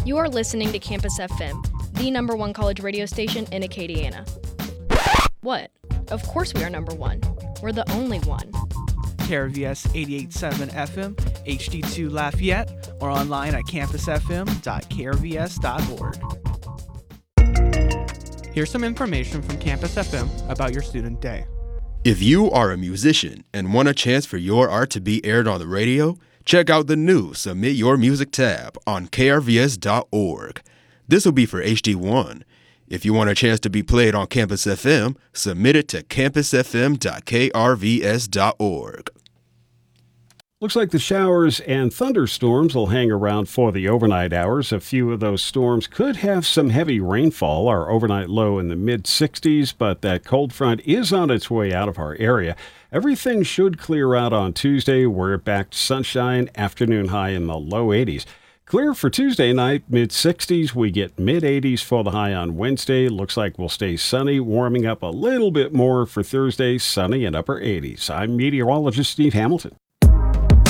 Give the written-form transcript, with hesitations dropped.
You are listening to Campus FM, the number one college radio station in Acadiana. What? Of course we are number one. We're the only one. KRVS 88.7 FM, HD2 Lafayette, or online at campusfm.krvs.org. Here's some information from Campus FM about your student day. If you are a musician and want a chance for your art to be aired on the radio, check out the new Submit Your Music tab on krvs.org. This will be for HD1. If you want a chance to be played on Campus FM, submit it to campusfm.krvs.org. Looks like the showers and thunderstorms will hang around for the overnight hours. A few of those storms could have some heavy rainfall. Our overnight low in the mid-60s, but that cold front is on its way out of our area. Everything should clear out on Tuesday. We're back to sunshine, afternoon high in the low 80s. Clear for Tuesday night, mid-60s. We get mid-80s for the high on Wednesday. Looks like we'll stay sunny, warming up a little bit more for Thursday, sunny and upper 80s. I'm meteorologist Steve Hamilton.